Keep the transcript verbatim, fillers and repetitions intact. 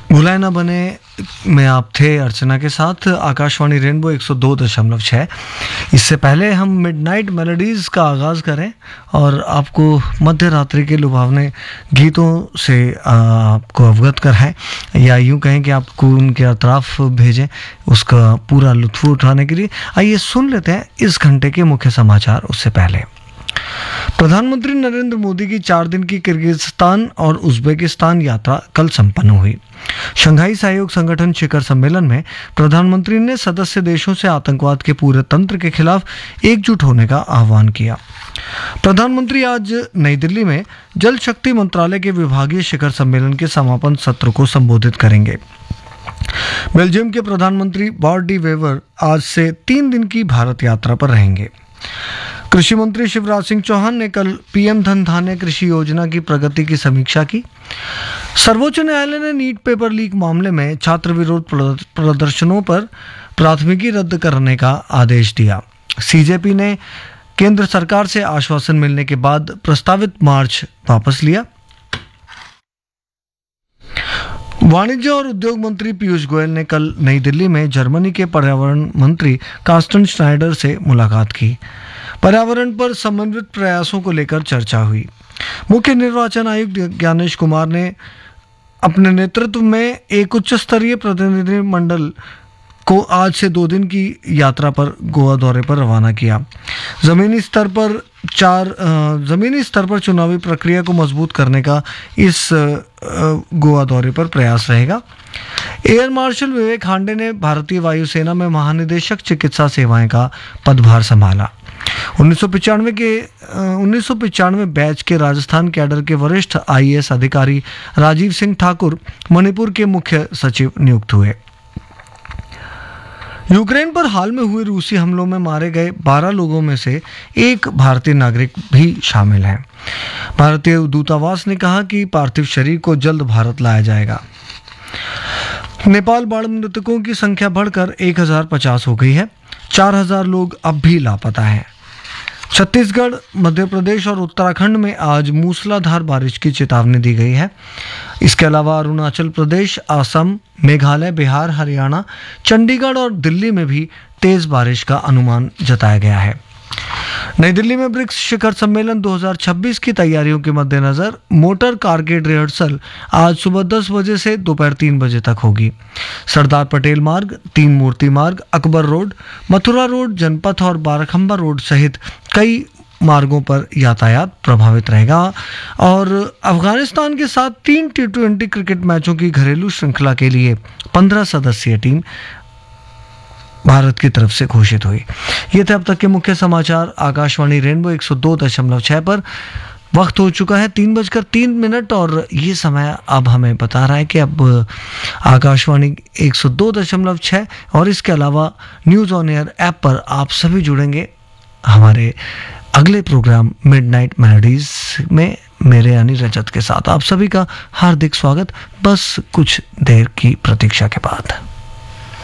भुलाए ना बने में आप थे अर्चना के साथ। आकाशवाणी रेनबो एक सौ दो दशमलव छः। इससे पहले हम मिडनाइट मेलोडीज़ का आगाज़ करें और आपको मध्य रात्रि के लुभावने गीतों से आपको अवगत कराएं, या यूं कहें कि आपको उनके अतराफ भेजें उसका पूरा लुत्फ़ उठाने के लिए। आइए सुन लेते हैं इस घंटे के मुख्य समाचार। उससे पहले प्रधानमंत्री नरेंद्र मोदी की चार दिन की किर्गिस्तान और उज्बेकिस्तान यात्रा कल संपन्न हुई। शंघाई सहयोग संगठन शिखर सम्मेलन में प्रधानमंत्री ने सदस्य देशों से आतंकवाद के पूरे तंत्र के खिलाफ एकजुट होने का आह्वान किया। प्रधानमंत्री आज नई दिल्ली में जल शक्ति मंत्रालय के विभागीय शिखर सम्मेलन के समापन सत्र को संबोधित करेंगे। बेल्जियम के प्रधानमंत्री बॉर्ट डी वेवर आज से तीन दिन की भारत यात्रा पर रहेंगे। कृषि मंत्री शिवराज सिंह चौहान ने कल पीएम धन धान्य कृषि योजना की प्रगति की समीक्षा की। सर्वोच्च न्यायालय ने नीट पेपर लीक मामले में छात्र विरोध प्रदर्शनों पर प्राथमिकी रद्द करने का आदेश दिया। सीजेपी ने केंद्र सरकार से आश्वासन मिलने के बाद प्रस्तावित मार्च वापस लिया। वाणिज्य और उद्योग मंत्री पीयूष गोयल ने कल नई दिल्ली में जर्मनी के पर्यावरण मंत्री कार्स्टन श्नाइडर से मुलाकात की। पर्यावरण पर समन्वित प्रयासों को लेकर चर्चा हुई। मुख्य निर्वाचन आयुक्त ज्ञानेश कुमार ने अपने नेतृत्व में एक उच्च स्तरीय प्रतिनिधिमंडल को आज से दो दिन की यात्रा पर गोवा दौरे पर रवाना किया। जमीनी स्तर पर चार जमीनी स्तर पर चुनावी प्रक्रिया को मजबूत करने का इस गोवा दौरे पर प्रयास रहेगा। एयर मार्शल विवेक हांडे ने भारतीय वायुसेना में महानिदेशक चिकित्सा सेवाएं का पदभार संभाला। उन्नीस सौ पचानवे के उन्नीस सौ पचानवे बैच के राजस्थान कैडर के वरिष्ठ आईएएस अधिकारी राजीव सिंह ठाकुर मणिपुर के मुख्य सचिव नियुक्त हुए। यूक्रेन पर हाल में हुए रूसी हमलों में मारे गए बारह लोगों में से एक भारतीय नागरिक भी शामिल हैं। भारतीय दूतावास ने कहा कि पार्थिव शरीर को जल्द भारत लाया जाएगा। नेपाल बाढ़ मृतकों की संख्या बढ़कर एक हजार पचास हो गई है। चार हजार लोग अब भी लापता हैं। छत्तीसगढ़, मध्य प्रदेश और उत्तराखंड में आज मूसलाधार बारिश की चेतावनी दी गई है। इसके अलावा अरुणाचल प्रदेश, असम, मेघालय, बिहार, हरियाणा, चंडीगढ़ और दिल्ली में भी तेज बारिश का अनुमान जताया गया है। नई दिल्ली में ब्रिक्स शिखर सम्मेलन दो हज़ार छब्बीस की तैयारियों के मद्देनजर मोटर कारगेड रिहर्सल आज सुबह दस बजे से दोपहर तीन बजे तक होगी। सरदार पटेल मार्ग, तीन मूर्ति मार्ग, अकबर रोड, मथुरा रोड, जनपथ और बाराखंबा रोड सहित कई मार्गों पर यातायात प्रभावित रहेगा। और अफगानिस्तान के साथ तीन टी ट्वेंटी क्रिकेट मैचों की घरेलू श्रृंखला के लिए पंद्रह सदस्यीय टीम भारत की तरफ से घोषित हुई। ये थे अब तक के मुख्य समाचार आकाशवाणी रेनबो एक सौ दो दशमलव छः पर। वक्त हो चुका है तीन बजकर तीन मिनट और ये समय अब हमें बता रहा है कि अब आकाशवाणी एक सौ दो दशमलव छः और इसके अलावा न्यूज़ ऑन एयर ऐप पर आप सभी जुड़ेंगे हमारे अगले प्रोग्राम मिडनाइट मेलोडीज में मेरे यानी रजत के साथ। आप सभी का हार्दिक स्वागत, बस कुछ देर की प्रतीक्षा के बाद।